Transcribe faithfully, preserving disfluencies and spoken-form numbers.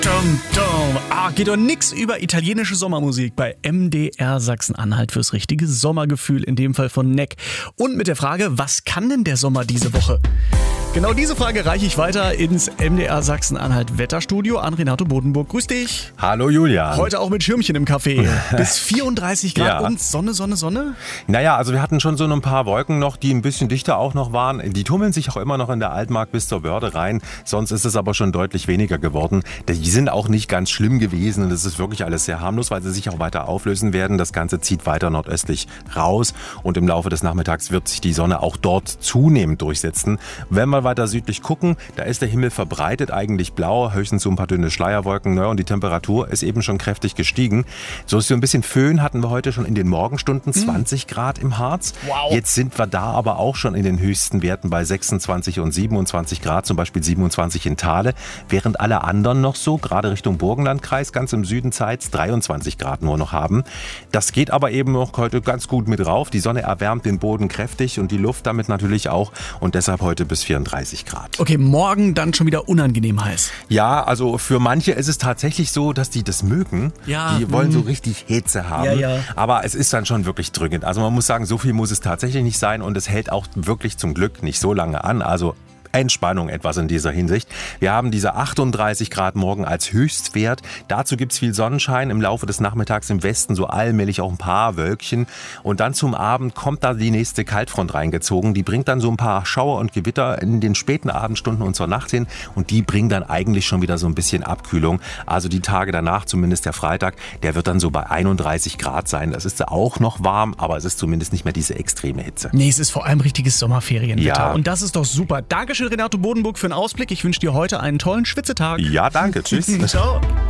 Dum, dum. Ah, geht doch nix über italienische Sommermusik bei M D R Sachsen-Anhalt fürs richtige Sommergefühl, in dem Fall von Neck. Und mit der Frage, was kann denn der Sommer diese Woche? Genau diese Frage reiche ich weiter ins M D R Sachsen-Anhalt Wetterstudio an Renato Bodenburg. Grüß dich. Hallo Julian. Heute auch mit Schirmchen im Café. Bis vierunddreißig Grad Ja. und Sonne, Sonne, Sonne. Naja, also wir hatten schon so ein paar Wolken noch, die ein bisschen dichter auch noch waren. Die tummeln sich auch immer noch in der Altmark bis zur Börde rein. Sonst ist es aber schon deutlich weniger geworden. Die sind auch nicht ganz schlimm gewesen und es ist wirklich alles sehr harmlos, weil sie sich auch weiter auflösen werden. Das Ganze zieht weiter nordöstlich raus und im Laufe des Nachmittags wird sich die Sonne auch dort zunehmend durchsetzen. Wenn wir weiter südlich gucken, da ist der Himmel verbreitet eigentlich blau, höchstens so ein paar dünne Schleierwolken, ne? Und die Temperatur ist eben schon kräftig gestiegen. So ist so ein bisschen Föhn hatten wir heute schon in den Morgenstunden, zwanzig Grad im Harz. Wow. Jetzt sind wir da aber auch schon in den höchsten Werten bei sechsundzwanzig und siebenundzwanzig Grad, zum Beispiel siebenundzwanzig in Thale, während alle anderen noch so, gerade Richtung Burgenlandkreis, ganz im Süden Zeitz, dreiundzwanzig Grad nur noch haben. Das geht aber eben noch heute ganz gut mit rauf. Die Sonne erwärmt den Boden kräftig und die Luft damit natürlich auch und deshalb heute bis vierunddreißig Grad. Okay, morgen dann schon wieder unangenehm heiß. Ja, also für manche ist es tatsächlich so, dass die das mögen. Ja, Die wollen mh. so richtig Hitze haben. Ja, ja. Aber es ist dann schon wirklich drückend. Also man muss sagen, so viel muss es tatsächlich nicht sein und es hält auch wirklich zum Glück nicht so lange an. Also Entspannung etwas in dieser Hinsicht. Wir haben diese achtunddreißig Grad morgen als Höchstwert. Dazu gibt's viel Sonnenschein. Im Laufe des Nachmittags im Westen so allmählich auch ein paar Wölkchen. Und dann zum Abend kommt da die nächste Kaltfront reingezogen. Die bringt dann so ein paar Schauer und Gewitter in den späten Abendstunden und zur Nacht hin. Und die bringen dann eigentlich schon wieder so ein bisschen Abkühlung. Also die Tage danach, zumindest der Freitag, der wird dann so bei einunddreißig Grad sein. Das ist auch noch warm, aber es ist zumindest nicht mehr diese extreme Hitze. Nee, es ist vor allem richtiges Sommerferienwetter. Ja. Und das ist doch super. Dankeschön, Renato Bodenburg, für den Ausblick. Ich wünsche dir heute einen tollen Schwitzetag. Ja, danke. Tschüss. Ciao.